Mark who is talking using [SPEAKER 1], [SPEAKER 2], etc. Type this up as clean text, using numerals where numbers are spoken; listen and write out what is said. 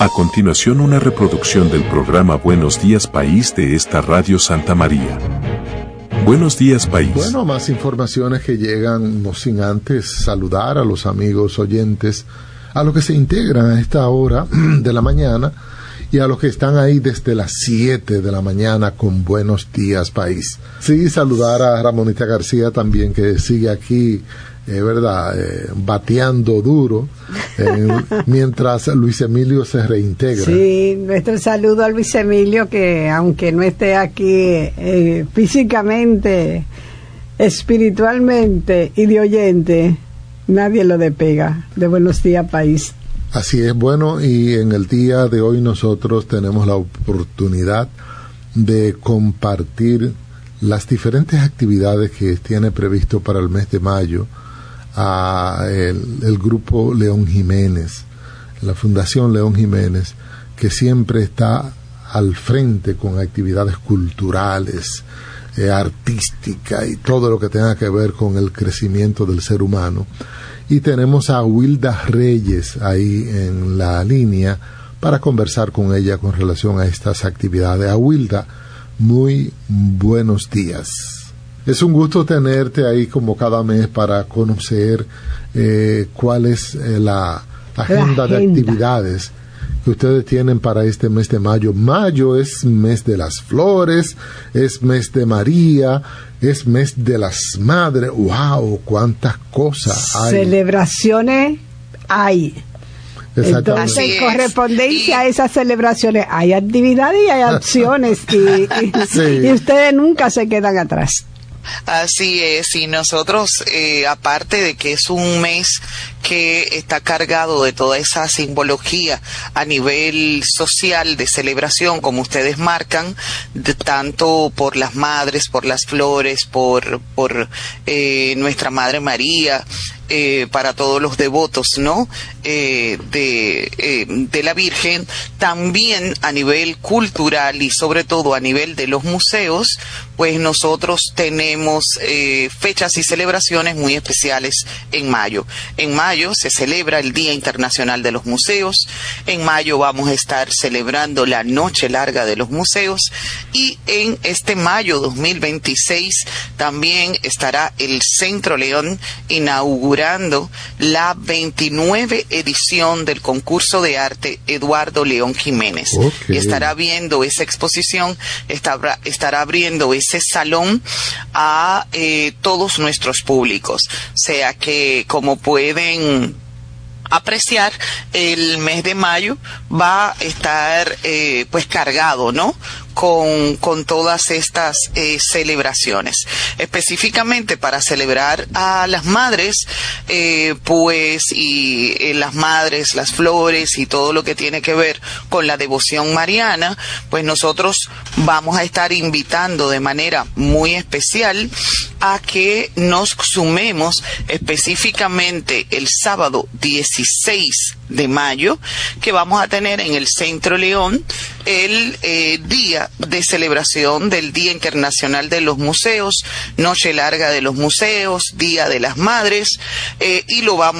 [SPEAKER 1] A continuación, una reproducción del programa Buenos Días País de esta Radio Santa María. Buenos días, país.
[SPEAKER 2] Bueno, más informaciones que llegan, no sin antes saludar a los amigos oyentes, a los que se integran a esta hora de la mañana y a los que están ahí desde las 7 de la mañana con Buenos Días, País. Sí, saludar a Ramonita García también, que sigue aquí, bateando duro, mientras Luis Emilio se reintegra.
[SPEAKER 3] Sí, nuestro saludo a Luis Emilio, que aunque no esté aquí físicamente, espiritualmente y de oyente, nadie lo despega de Buenos Días, País.
[SPEAKER 2] Así es, bueno, y en el día de hoy nosotros tenemos la oportunidad de compartir las diferentes actividades que tiene previsto para el mes de mayo el grupo León Jiménez, la Fundación León Jiménez, que siempre está al frente con actividades culturales, artísticas y todo lo que tenga que ver con el crecimiento del ser humano. Y tenemos a Wilda Reyes ahí en la línea para conversar con ella con relación a estas actividades. A Wilda, muy buenos días. Es un gusto tenerte ahí como cada mes para conocer cuál es la agenda de actividades que ustedes tienen para este mes de mayo. Mayo es mes de las flores, es mes de María, es mes de las madres. ¡Wow! ¡Cuántas cosas hay! Celebraciones
[SPEAKER 3] hay. Entonces, en correspondencia a esas celebraciones hay actividades y hay acciones y ustedes nunca se quedan atrás.
[SPEAKER 4] Así es, y nosotros, aparte de que es un mes que está cargado de toda esa simbología a nivel social de celebración, como ustedes marcan, tanto por las madres, por las flores, por nuestra Madre María, para todos los devotos, ¿no? De la Virgen, también a nivel cultural y sobre todo a nivel de los museos, pues nosotros tenemos fechas y celebraciones muy especiales en mayo. En mayo se celebra el Día Internacional de los Museos, en mayo vamos a estar celebrando la Noche Larga de los Museos y en este mayo 2026 también estará el Centro León inaugurando la 29 edición del concurso de arte Eduardo León Jiménez. Okay. Estará viendo esa exposición, estará abriendo ese salón a todos nuestros públicos. O sea que, como pueden apreciar, el mes de mayo va a estar pues cargado, ¿no? Con todas estas celebraciones. Específicamente para celebrar a las madres, las madres, las flores y todo lo que tiene que ver con la devoción mariana, pues nosotros vamos a estar invitando de manera muy especial a que nos sumemos específicamente el sábado 16 de mayo, que vamos a tener en el Centro León el día de celebración del Día Internacional de los Museos, Noche Larga de los Museos, Día de las Madres, y lo vamos